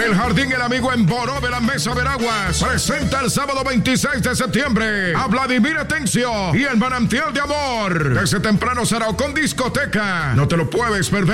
El Jardín El Amigo en Boró de la Mesa Veraguas presenta el sábado 26 de septiembre a Vladimir Atencio y el Manantial de Amor. Desde temprano será con discoteca. No te lo puedes perder.